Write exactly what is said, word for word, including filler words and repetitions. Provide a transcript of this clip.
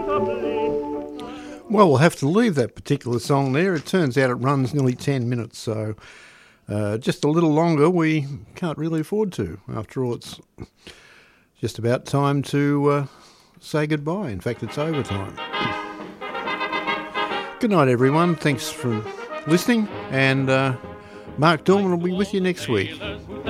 Well, we'll have to leave that particular song there. It turns out it runs nearly ten minutes, so uh, just a little longer we can't really afford to. After all, it's just about time to uh, say goodbye. In fact, it's overtime. Good night, everyone. Thanks for listening, and uh, Mark Dorman will be with you next week.